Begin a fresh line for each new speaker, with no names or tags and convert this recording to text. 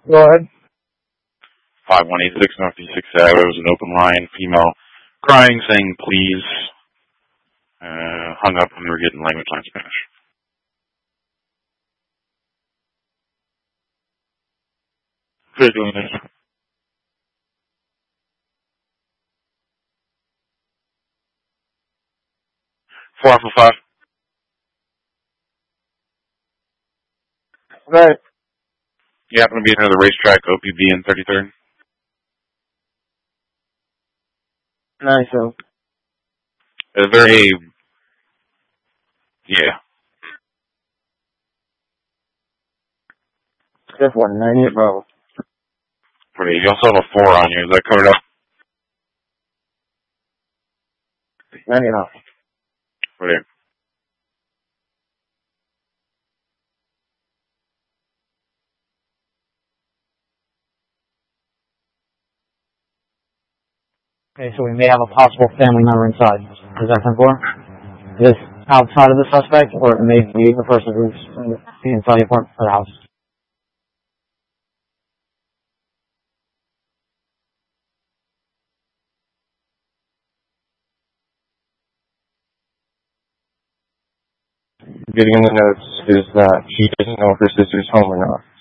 Go ahead.
5186 Northeast 6th Ave. It was an open line, female crying, saying please. Hung up when they were getting language line Spanish. Good doing this. 445.
Right.
You happen to be near the racetrack, OPB and 33rd?
Nice, so.
Very, yeah.
Fifth one, 98 Bravo.
Pretty. You also have a 4 on you. Is that covered up?
98 off.
Pretty.
Okay, so we may have a possible family member inside. Is that 10-4? Is this outside of the suspect, or it may be the person who's inside the apartment or the house?
Getting in the notes is that she doesn't know if her sister's home or not.